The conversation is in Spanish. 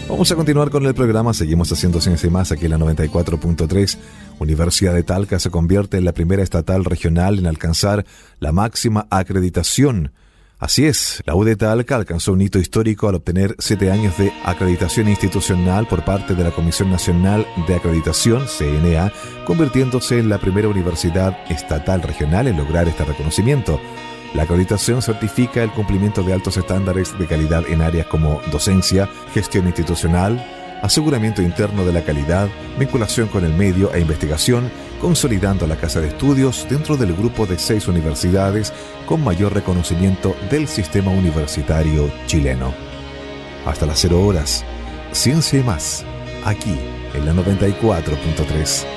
Vamos a continuar con el programa, seguimos haciendo Ciencia y Más aquí en la 94.3. Universidad de Talca se convierte en la primera estatal regional en alcanzar la máxima acreditación. Así es, la U de Talca alcanzó un hito histórico al obtener 7 años de acreditación institucional por parte de la Comisión Nacional de Acreditación, CNA, convirtiéndose en la primera universidad estatal regional en lograr este reconocimiento. La acreditación certifica el cumplimiento de altos estándares de calidad en áreas como docencia, gestión institucional, aseguramiento interno de la calidad, vinculación con el medio e investigación, consolidando a la Casa de Estudios dentro del grupo de 6 universidades con mayor reconocimiento del sistema universitario chileno. Hasta las 0 horas, Ciencia y Más, aquí en la 94.3.